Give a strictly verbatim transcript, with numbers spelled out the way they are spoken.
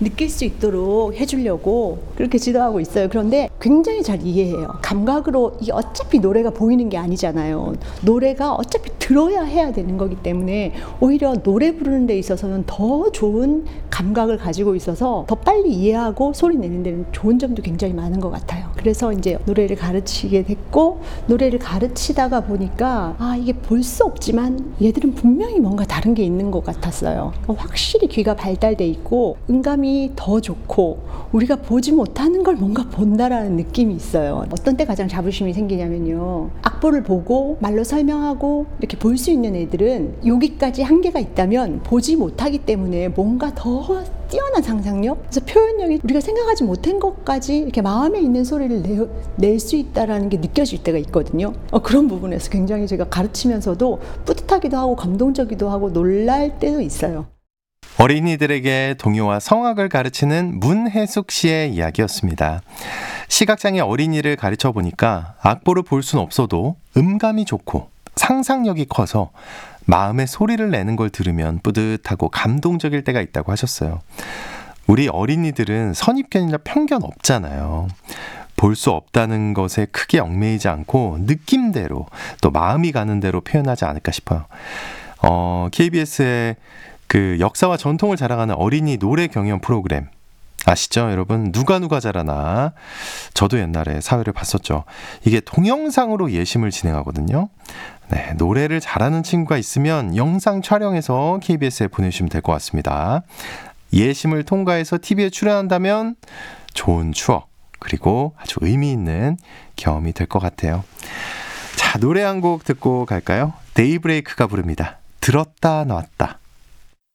느낄 수 있도록 해주려고 그렇게 지도하고 있어요. 그런데 굉장히 잘 이해해요. 감각으로 이게 어차피 노래가 보이는 게 아니잖아요. 노래가 어차피 들어야 해야 되는 거기 때문에 오히려 노래 부르는 데 있어서는 더 좋은 감각을 가지고 있어서 더 빨리 이해하고 소리 내는 데는 좋은 점도 굉장히 많은 것 같아요. 그래서 이제 노래를 가르치게 됐고, 노래를 가르치다가 보니까 아, 이게 볼 수 없지만 얘들은 분명히 뭔가 다른 게 있는 것 같았어요. 확실히 귀가 발달돼 있고 음감이 더 좋고 우리가 보지 못하는 걸 뭔가 본다라는 느낌이 있어요. 어떤 때 가장 자부심이 생기냐면요, 악보를 보고 말로 설명하고 이렇게 볼 수 있는 애들은 여기까지 한계가 있다면 보지 못하기 때문에 뭔가 더 뛰어난 상상력, 그래서 표현력이 우리가 생각하지 못한 것까지 이렇게 마음에 있는 소리를 낼 수 있다라는 게 느껴질 때가 있거든요. 어, 그런 부분에서 굉장히 제가 가르치면서도 뿌듯하기도 하고 감동적이기도 하고 놀랄 때도 있어요. 어린이들에게 동요와 성악을 가르치는 문혜숙 씨의 이야기였습니다. 시각장애 어린이를 가르쳐 보니까 악보를 볼 수는 없어도 음감이 좋고 상상력이 커서 마음의 소리를 내는 걸 들으면 뿌듯하고 감동적일 때가 있다고 하셨어요. 우리 어린이들은 선입견이나 편견 없잖아요. 볼 수 없다는 것에 크게 얽매이지 않고 느낌대로 또 마음이 가는 대로 표현하지 않을까 싶어요. 어, 케이비에스의 그 역사와 전통을 자랑하는 어린이 노래 경연 프로그램 아시죠, 여러분? 누가 누가 잘하나. 저도 옛날에 사회를 봤었죠. 이게 동영상으로 예심을 진행하거든요. 네, 노래를 잘하는 친구가 있으면 영상 촬영해서 케이비에스에 보내주시면 될 것 같습니다. 예심을 통과해서 티비에 출연한다면 좋은 추억, 그리고 아주 의미 있는 경험이 될 것 같아요. 자, 노래 한 곡 듣고 갈까요? 데이브레이크가 부릅니다. 들었다 놨다.